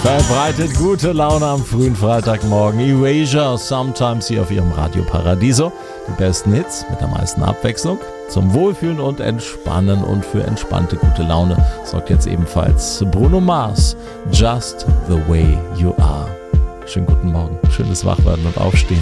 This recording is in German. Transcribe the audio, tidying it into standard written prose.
Verbreitet gute Laune am frühen Freitagmorgen. Erasure, Sometimes hier auf ihrem Radio Paradiso. Die besten Hits mit der meisten Abwechslung. Zum Wohlfühlen und Entspannen und für entspannte gute Laune sorgt jetzt ebenfalls Bruno Mars. Just the way you are. Schönen guten Morgen, schönes Wachwerden und Aufstehen.